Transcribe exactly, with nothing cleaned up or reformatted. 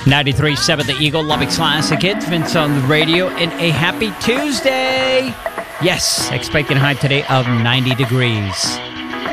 ninety-three point seven The Eagle, Lubbock's Classic Hits. Vince on the radio, and a happy Tuesday. Yes, expecting a high today of ninety degrees.